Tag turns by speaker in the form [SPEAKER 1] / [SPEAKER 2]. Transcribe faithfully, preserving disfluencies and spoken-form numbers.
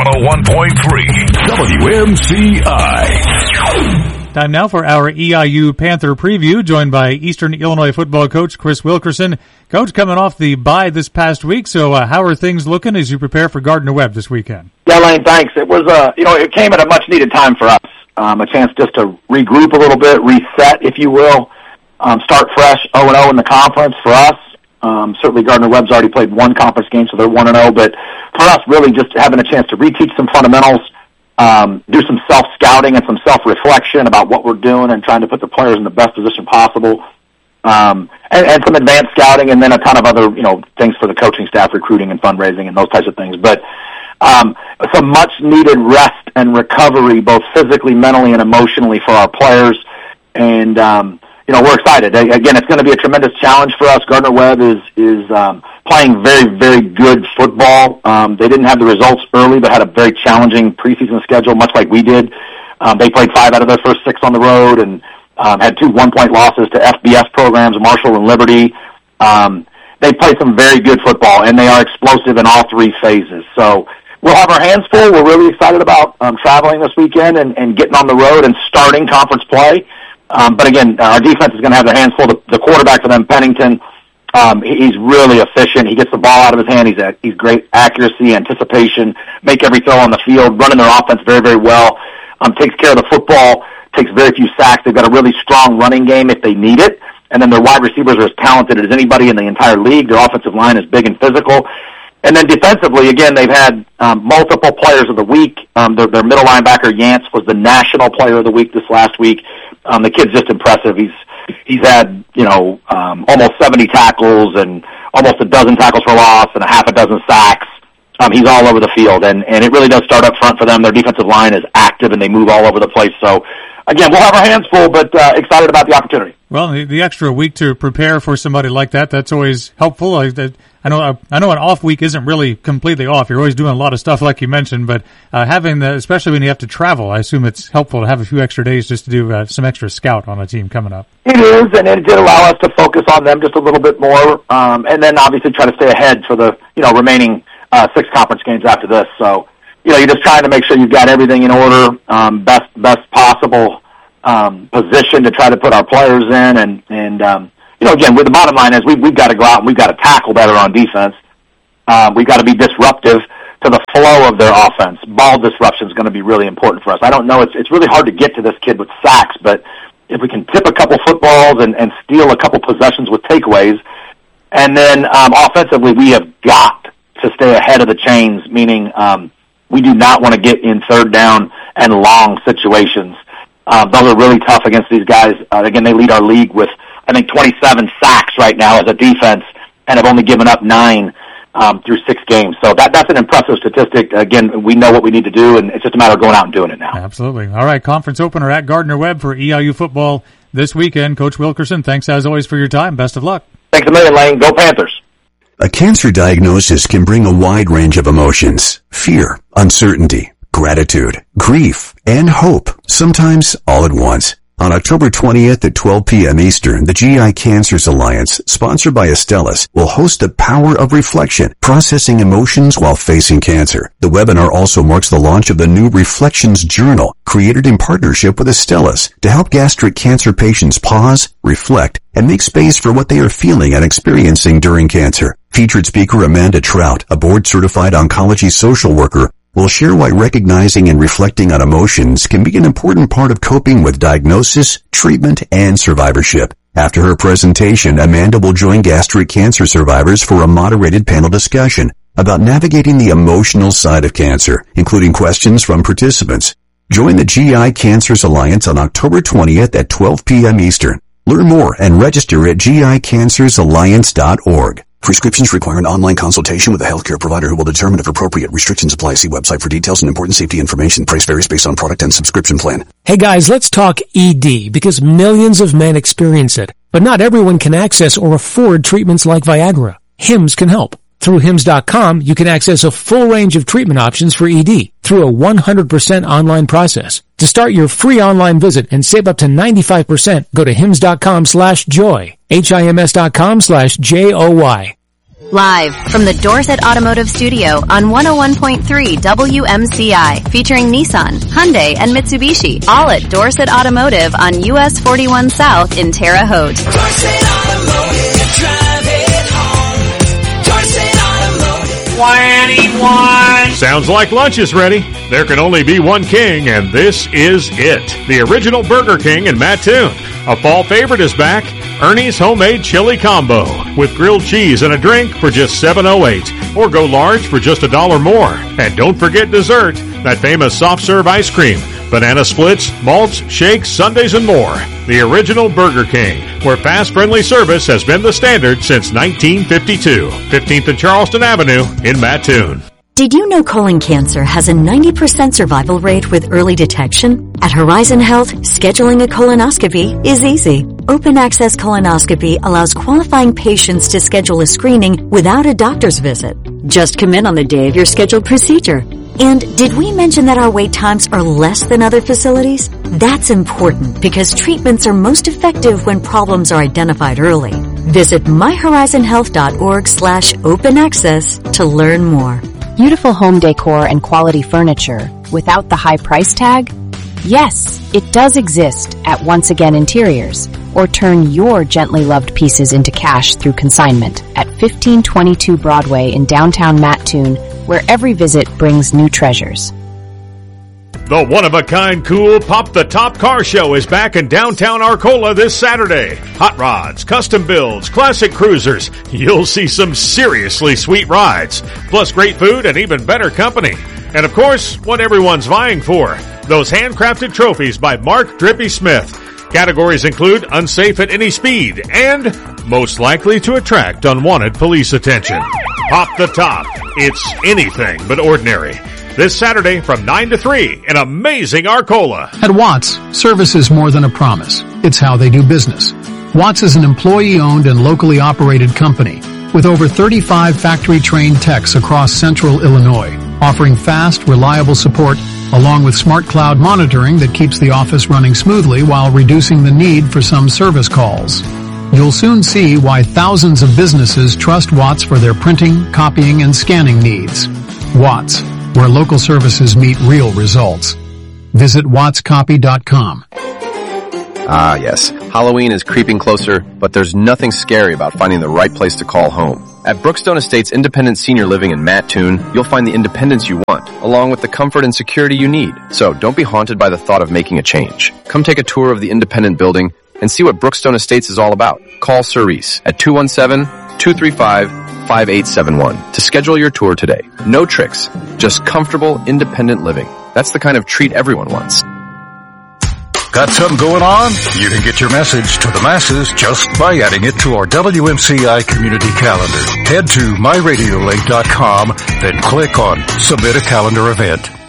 [SPEAKER 1] one oh one point three W M C I.
[SPEAKER 2] Time now for our E I U Panther preview, joined by Eastern Illinois football coach Chris Wilkerson. Coach, coming off the bye this past week, so uh, how are things looking as you prepare for Gardner-Webb this weekend?
[SPEAKER 3] Yeah, Lane, thanks. It was, uh, you know, it came at a much-needed time for us. Um, a chance just to regroup a little bit, reset, if you will, um, start fresh, oh and oh in the conference for us. Um, certainly Gardner-Webb's already played one conference game, so they're one and oh, but for us, really just having a chance to reteach some fundamentals, um, do some self-scouting and some self-reflection about what we're doing and trying to put the players in the best position possible, um, and, and some advanced scouting, and then a ton of other, you know, things for the coaching staff, recruiting and fundraising and those types of things. But um, some much-needed rest and recovery, both physically, mentally, and emotionally for our players, and um, you know, we're excited. Again, it's going to be a tremendous challenge for us. Gardner-Webb is is um, playing very, very good football. Um, they didn't have the results early, but had a very challenging preseason schedule, much like we did. Um, they played five out of their first six on the road, and um, had two one-point losses to F B S programs, Marshall and Liberty. Um, they play some very good football, and they are explosive in all three phases. So we'll have our hands full. We're really excited about um, traveling this weekend and, and getting on the road and starting conference play. Um, but again, our defense is going to have their hands full. The, the quarterback for them, Pennington, um, he, he's really efficient. He gets the ball out of his hand. He's a, he's great accuracy, anticipation, make every throw on the field, running their offense very, very well. Um, takes care of the football, takes very few sacks. They've got a really strong running game if they need it. And then their wide receivers are as talented as anybody in the entire league. Their offensive line is big and physical. And then defensively, again, they've had um, multiple players of the week. Um, their, their middle linebacker, Yance, was the national player of the week this last week. Um, the kid's just impressive. He's he's had, you know, um, almost seventy tackles and almost a dozen tackles for loss and a half a dozen sacks. Um, he's all over the field, and, and it really does start up front for them. Their defensive line is active, and they move all over the place. So, again, we'll have our hands full, but uh, excited about the opportunity.
[SPEAKER 2] Well, the, the extra week to prepare for somebody like that, that's always helpful. I, that, I know I know an off week isn't really completely off. You're always doing a lot of stuff like you mentioned, but uh, having the, especially when you have to travel, I assume it's helpful to have a few extra days just to do uh, some extra scout on a team coming up.
[SPEAKER 3] It is, and it did allow us to focus on them just a little bit more, um, and then obviously try to stay ahead for the, you know, remaining uh, six conference games after this. So, you know, you're just trying to make sure you've got everything in order, um, best best possible um, position to try to put our players in, and and um, you know, again, with the bottom line is we we've got to go out and we've got to tackle better on defense. Um, we've got to be disruptive to the flow of their offense. Ball disruption is going to be really important for us. I don't know; it's it's really hard to get to this kid with sacks, but if we can tip a couple footballs and, and steal a couple possessions with takeaways, and then um, offensively, we have got to stay ahead of the chains. Meaning, um, we do not want to get in third down and long situations. Um, those are really tough against these guys. Uh, again, they lead our league with, I think, twenty-seven sacks right now as a defense, and have only given up nine um, through six games. So that that's an impressive statistic. Again, we know what we need to do, and it's just a matter of going out and doing it now.
[SPEAKER 2] Absolutely. All right, conference opener at Gardner-Webb for E I U football this weekend. Coach Wilkerson, thanks as always for your time. Best of luck.
[SPEAKER 3] Thanks a million, Lane. Go Panthers.
[SPEAKER 4] A cancer diagnosis can bring a wide range of emotions: fear, uncertainty, gratitude, grief, and hope, sometimes all at once. On October twentieth at twelve p.m. Eastern, the G I Cancers Alliance, sponsored by Astellas, will host the Power of Reflection, Processing Emotions While Facing Cancer. The webinar also marks the launch of the new Reflections Journal, created in partnership with Astellas to help gastric cancer patients pause, reflect, and make space for what they are feeling and experiencing during cancer. Featured speaker Amanda Trout, a board-certified oncology social worker, will share why recognizing and reflecting on emotions can be an important part of coping with diagnosis, treatment, and survivorship. After her presentation, Amanda will join gastric cancer survivors for a moderated panel discussion about navigating the emotional side of cancer, including questions from participants. Join the G I Cancers Alliance on October twentieth at twelve p.m. Eastern. Learn more and register at G I cancers alliance dot org. Prescriptions require an online consultation with a healthcare provider who will determine if appropriate. Restrictions apply. See website for details and important safety information. Price varies based on product and subscription plan.
[SPEAKER 5] Hey guys, let's talk E D, because millions of men experience it. But not everyone can access or afford treatments like Viagra. Hims can help. Through hims dot com, you can access a full range of treatment options for E D through a one hundred percent online process. To start your free online visit and save up to ninety-five percent, go to hims dot com slash joy. H I M S dot com slash J O Y.
[SPEAKER 6] Live from the Dorset Automotive Studio on one oh one point three W M C I, featuring Nissan, Hyundai, and Mitsubishi, all at Dorset Automotive on U S forty-one South in Terre Haute.
[SPEAKER 7] Dorset Automotive, drive it home. Dorset Automotive. twenty-one.
[SPEAKER 8] Sounds like lunch is ready. There can only be one king, and this is it. The original Burger King in Mattoon. A fall favorite is back. Ernie's Homemade Chili Combo with grilled cheese and a drink for just seven oh eight, or go large for just a dollar more. And don't forget dessert, that famous soft serve ice cream, banana splits, malts, shakes, sundaes, and more. The original Burger King, where fast, friendly service has been the standard since nineteen fifty-two. fifteenth and Charleston Avenue in Mattoon.
[SPEAKER 9] Did you know colon cancer has a ninety percent survival rate with early detection? At Horizon Health, scheduling a colonoscopy is easy. Open Access Colonoscopy allows qualifying patients to schedule a screening without a doctor's visit. Just come in on the day of your scheduled procedure. And did we mention that our wait times are less than other facilities? That's important because treatments are most effective when problems are identified early. Visit my horizon health dot org slash open access to learn more.
[SPEAKER 10] Beautiful home decor and quality furniture without the high price tag? Yes, it does exist at Once Again Interiors. Or turn your gently loved pieces into cash through consignment at fifteen twenty-two Broadway in downtown Mattoon, where every visit brings new treasures.
[SPEAKER 8] The one-of-a-kind cool Pop the Top Car Show is back in downtown Arcola this Saturday. Hot rods, custom builds, classic cruisers. You'll see some seriously sweet rides, plus great food and even better company. And of course, what everyone's vying for, those handcrafted trophies by Mark Drippy Smith. Categories include unsafe at any speed and most likely to attract unwanted police attention. Pop the Top. It's anything but ordinary. This Saturday from nine to three in amazing Arcola.
[SPEAKER 11] At Watts, service is more than a promise. It's how they do business. Watts is an employee-owned and locally operated company with over thirty-five factory-trained techs across central Illinois, offering fast, reliable support along with smart cloud monitoring that keeps the office running smoothly while reducing the need for some service calls. You'll soon see why thousands of businesses trust Watts for their printing, copying, and scanning needs. Watts, where local services meet real results. Visit watts copy dot com.
[SPEAKER 12] Ah, yes. Halloween is creeping closer, but there's nothing scary about finding the right place to call home. At Brookstone Estates Independent Senior Living in Mattoon, you'll find the independence you want, along with the comfort and security you need. So don't be haunted by the thought of making a change. Come take a tour of the independent building and see what Brookstone Estates is all about. Call Cerise at two one seven, two three five, five eight seven one to schedule your tour today. No tricks, just comfortable, independent living. That's the kind of treat everyone wants.
[SPEAKER 1] Got something going on? You can get your message to the masses just by adding it to our W M C I community calendar. Head to my radio link dot com, then click on Submit a Calendar Event.